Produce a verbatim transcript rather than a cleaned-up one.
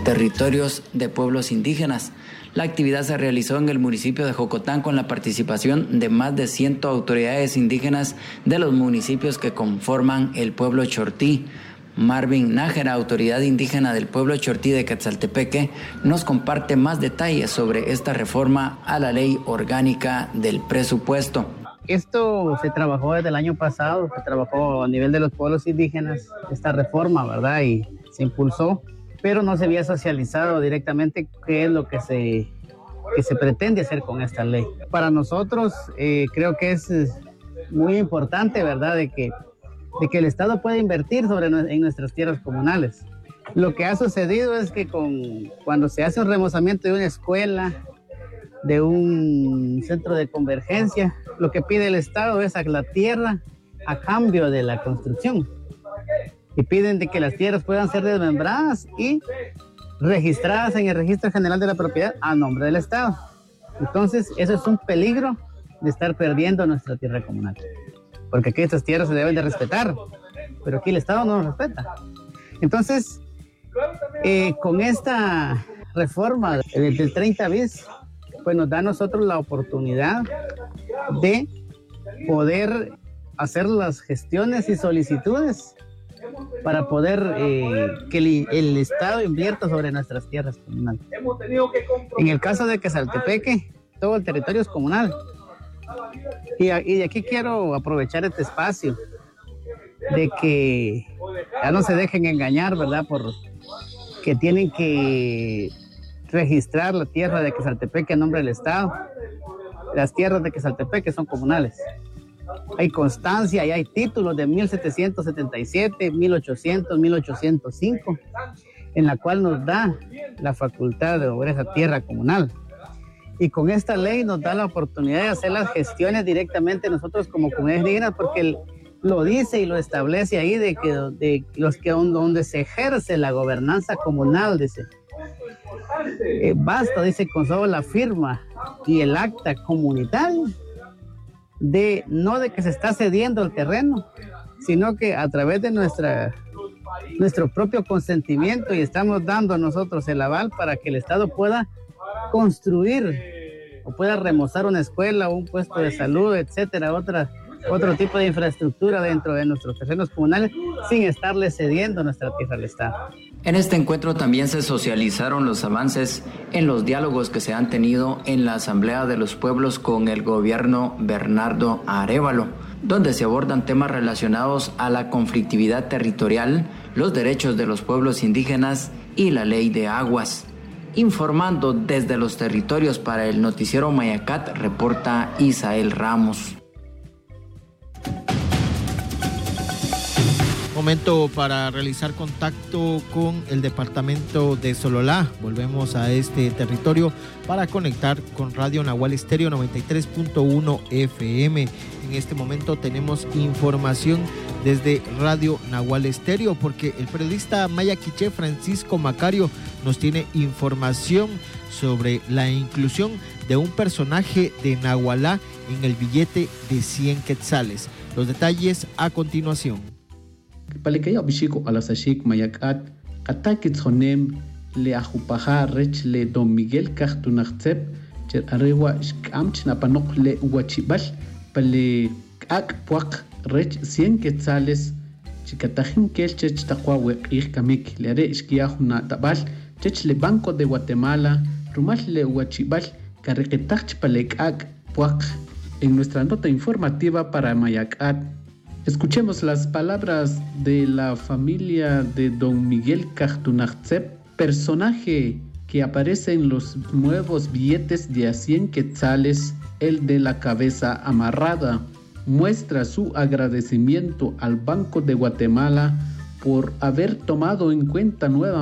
territorios de pueblos indígenas. La actividad se realizó en el municipio de Jocotán con la participación de más de cien autoridades indígenas de los municipios que conforman el pueblo Chortí. Marvin Nájera, autoridad indígena del pueblo Chortí de Quetzaltepeque, nos comparte más detalles sobre esta reforma a la ley orgánica del presupuesto. Esto se trabajó desde el año pasado, se trabajó a nivel de los pueblos indígenas, esta reforma, ¿verdad? Y se impulsó, pero no se había socializado directamente qué es lo que se, que se pretende hacer con esta ley. Para nosotros eh, creo que es muy importante, ¿verdad?, de que de que el Estado pueda invertir sobre, en nuestras tierras comunales. Lo que ha sucedido es que con, cuando se hace un remozamiento de una escuela, de un centro de convergencia, lo que pide el Estado es a la tierra a cambio de la construcción. Y piden de que las tierras puedan ser desmembradas y registradas en el Registro General de la Propiedad a nombre del Estado. Entonces, eso es un peligro de estar perdiendo nuestra tierra comunal. Porque aquí estas tierras se deben de respetar, pero aquí el Estado no nos respeta. Entonces, eh, con esta reforma del, del treinta bis, pues nos da a nosotros la oportunidad de poder hacer las gestiones y solicitudes para poder eh, que el, el Estado invierta sobre nuestras tierras comunales. En el caso de Quetzaltepeque, todo el territorio es comunal. Y, y de aquí quiero aprovechar este espacio de que ya no se dejen engañar, ¿verdad? Por que tienen que registrar la tierra de Quetzaltepeque a nombre del Estado. Las tierras de Quetzaltepeque son comunales. Hay constancia y hay títulos de mil setecientos setenta y siete, mil ochocientos, mil ochocientos cinco, en la cual nos da la facultad de obrar esa tierra comunal. Y con esta ley nos da la oportunidad de hacer las gestiones directamente nosotros como comunidades indígenas, porque lo dice y lo establece ahí de que de los que donde se ejerce la gobernanza comunal, dice. Eh, basta, dice, con solo la firma y el acta comunitaria de no de que se está cediendo el terreno, sino que a través de nuestra nuestro propio consentimiento, y estamos dando nosotros el aval para que el Estado pueda construir o pueda remozar una escuela o un puesto de salud, etcétera, otra, otro tipo de infraestructura dentro de nuestros terrenos comunales sin estarle cediendo nuestra tierra al Estado. En este encuentro también se socializaron los avances en los diálogos que se han tenido en la Asamblea de los Pueblos con el gobierno Bernardo Arévalo, donde se abordan temas relacionados a la conflictividad territorial, los derechos de los pueblos indígenas y la ley de aguas. Informando desde los territorios para el noticiero Mayacat, reporta Isael Ramos. Momento para realizar contacto con el departamento de Sololá. Volvemos a este territorio para conectar con Radio Nahual Estéreo noventa y tres punto uno F M. En este momento tenemos información desde Radio Nahual Estéreo, porque el periodista maya quiché Francisco Macario nos tiene información sobre la inclusión de un personaje de Nahualá en el billete de cien quetzales. Los detalles a continuación. Palikaya bishiko alasashik mayakat katakit honem le ajupaja rech le Don Miguel Cartunachtzep cher arewa shkamch napanok le uachibal pale ak puak rech cien quetzales chikatajin kelchech takwawe kamik le are ishkiahuna tabal chech le Banco de Guatemala rumal le uachibal carrequetach pale ak puak. En nuestra nota informativa para Mayacat, escuchemos las palabras de la familia de Don Miguel Cartunachtzep, personaje que aparece en los nuevos billetes de a cien quetzales, el de la cabeza amarrada. Muestra su agradecimiento al Banco de Guatemala por haber tomado en cuenta nuevamente